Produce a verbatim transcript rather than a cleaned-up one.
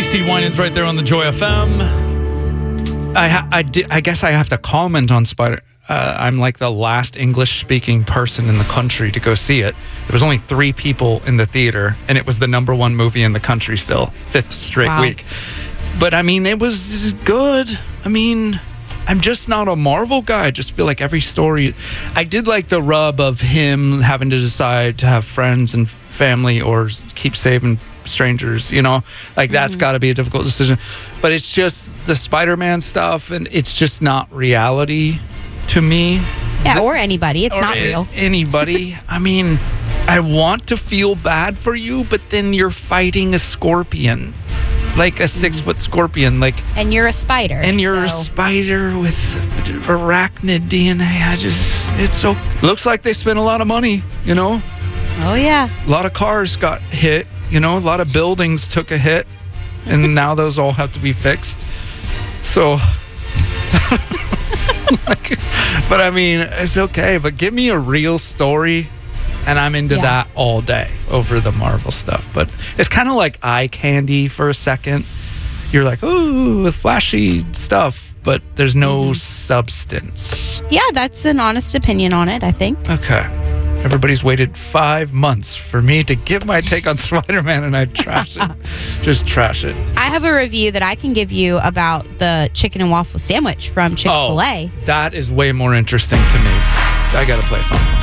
Steve Winans right there on the Joy F M. I ha- I, di- I guess I have to comment on Spider. Uh, I'm like the last English-speaking person in the country to go see it. There was only three people in the theater, and it was the number one movie in the country still, fifth straight Wow. week. But, I mean, it was good. I mean, I'm just not a Marvel guy. I just feel like every story... I did like the rub of him having to decide to have friends and family or keep saving strangers, you know? Like, that's Mm-hmm. got to be a difficult decision. But it's just the Spider-Man stuff, and it's just not reality to me. Yeah, The- or anybody. It's or not a- real. Anybody. I mean, I want to feel bad for you, but then you're fighting a scorpion. Like a six-foot scorpion. Like, And you're a spider. and you're a so- spider with arachnid D N A. I just, it's so... Looks like they spent a lot of money, you know? Oh, yeah. A lot of cars got hit, you know? A lot of buildings took a hit, and now those all have to be fixed. So... like, but I mean, it's okay. But give me a real story, and I'm into Yeah. that all day over the Marvel stuff. But it's kind of like eye candy for a second. You're like, ooh, flashy stuff, but there's no Mm-hmm. substance. Yeah, that's an honest opinion on it, I think. Okay. Everybody's waited five months for me to give my take on Spider-Man, and I trash it. Just trash it. I have a review that I can give you about the chicken and waffle sandwich from Chick-fil-A. Oh, that is way more interesting to me. I got to play something.